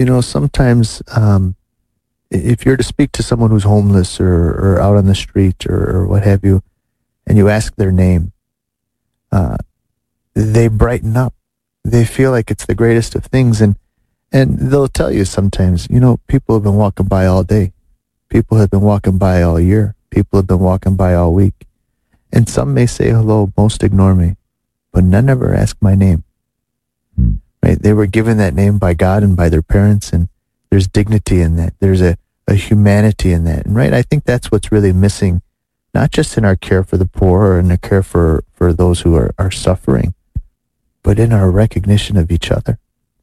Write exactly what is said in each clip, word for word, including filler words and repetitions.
You know, sometimes um, if you're to speak to someone who's homeless or, or out on the street or, or what have you, and you ask their name, uh, they brighten up. They feel like it's the greatest of things. And, and they'll tell you sometimes, you know, people have been walking by all day. People have been walking by all year. People have been walking by all week. And some may say hello, most ignore me, but none ever ask my name. Hmm. Right? They were given that name by God and by their parents, and there's dignity in that. There's a, a humanity in that. And right, I think that's what's really missing, not just in our care for the poor or in the care for, for those who are, are suffering, but in our recognition of each other.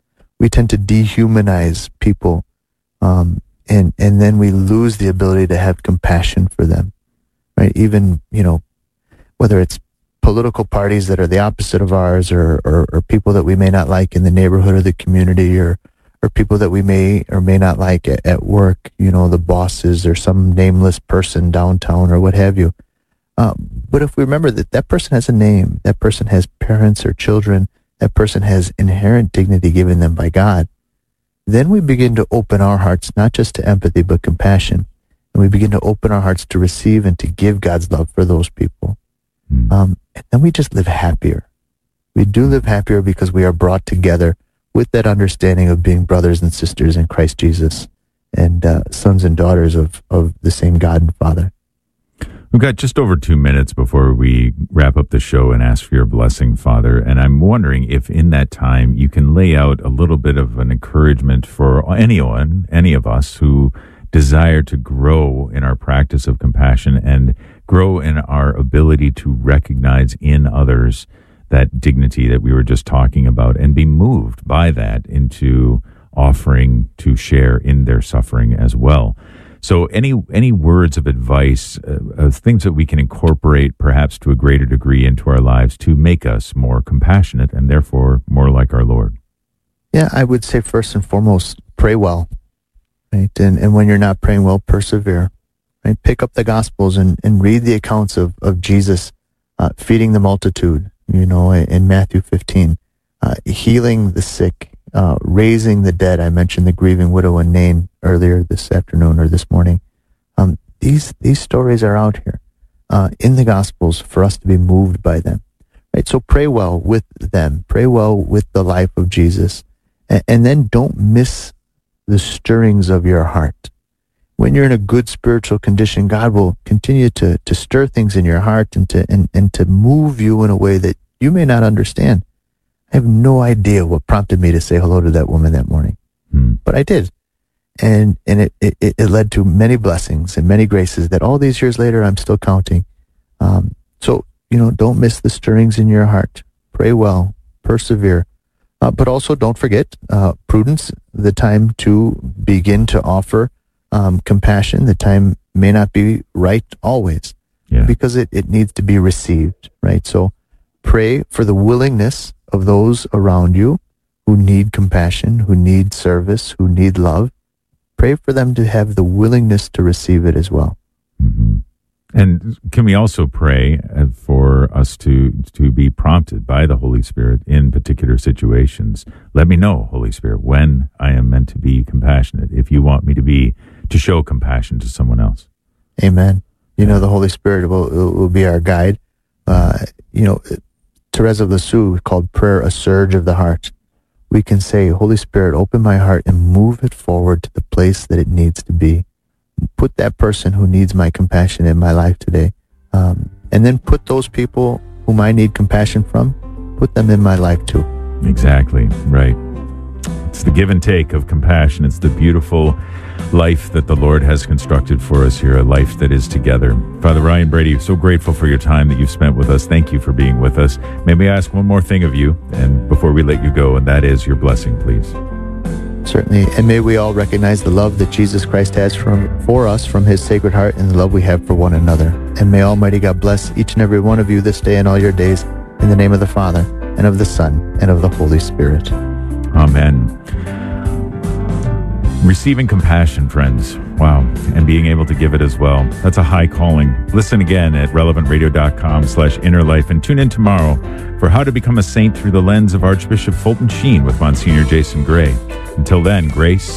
We tend to dehumanize people, um, and, and then we lose the ability to have compassion for them. Right? Even, you know, whether it's political parties that are the opposite of ours, or, or, or people that we may not like in the neighborhood or the community, or, or people that we may or may not like at, at work, you know, the bosses or some nameless person downtown or what have you. Um, but if we remember that that person has a name, that person has parents or children, that person has inherent dignity given them by God, then we begin to open our hearts not just to empathy but compassion. And we begin to open our hearts to receive and to give God's love for those people. Hmm. Um, and then we just live happier. We do live happier because we are brought together with that understanding of being brothers and sisters in Christ Jesus, and uh, sons and daughters of, of the same God and Father. We've got just over two minutes before we wrap up the show and ask for your blessing, Father. And I'm wondering if in that time you can lay out a little bit of an encouragement for anyone, any of us who desire to grow in our practice of compassion and grow in our ability to recognize in others that dignity that we were just talking about, and be moved by that into offering to share in their suffering as well. So any any words of advice, uh, of things that we can incorporate perhaps to a greater degree into our lives to make us more compassionate and therefore more like our Lord? Yeah, I would say first and foremost, pray well, right? And and when you're not praying well, persevere, right? Pick up the Gospels and, and read the accounts of, of Jesus uh, feeding the multitude, you know, in Matthew fifteen, uh, healing the sick, uh, raising the dead. I mentioned the grieving widow in Nain earlier this afternoon or this morning. Um, these these stories are out here uh, in the Gospels for us to be moved by them, right? So pray well with them. Pray well with the life of Jesus, and, and then don't miss the stirrings of your heart. When you're in a good spiritual condition, God will continue to to stir things in your heart and to and, and to move you in a way that you may not understand. I have no idea what prompted me to say hello to that woman that morning, Hmm. but I did. And and it, it, it led to many blessings and many graces that all these years later I'm still counting. Um, so, you know, don't miss the stirrings in your heart. Pray well, persevere. Uh, but also don't forget uh, prudence, the time to begin to offer um, compassion. The time may not be right always, Yeah. because it, it needs to be received, right? So pray for the willingness of those around you who need compassion, who need service, who need love. Pray for them to have the willingness to receive it as well. Mm-hmm. And can we also pray uh, for us to to be prompted by the Holy Spirit in particular situations? Let me know, Holy Spirit, when I am meant to be compassionate, if you want me to be, to show compassion to someone else. Amen. You know, the Holy Spirit will, will be our guide. Uh, you know, Therese of Lisieux called prayer a surge of the heart. We can say, Holy Spirit, open my heart and move it forward to the place that it needs to be. Put that person who needs my compassion in my life today. Um, and then put those people whom I need compassion from, put them in my life too. Exactly, right. It's the give and take of compassion. It's the beautiful life that the Lord has constructed for us here, a life that is together. Father Ryan Brady, so grateful for your time that you've spent with us. Thank you for being with us. May we ask one more thing of you, and before we let you go, and that is your blessing, please. Certainly. And may we all recognize the love that Jesus Christ has from, for us from his Sacred Heart, and the love we have for one another. And may Almighty God bless each and every one of you this day and all your days, in the name of the Father, and of the Son, and of the Holy Spirit. Amen. Receiving compassion, friends. Wow. and being able to give it as well. That's a high calling. Listen again at relevantradio.com slash inner life and tune in tomorrow for How to Become a Saint Through the Lens of Archbishop Fulton Sheen with Monsignor Jason Gray. Until then, grace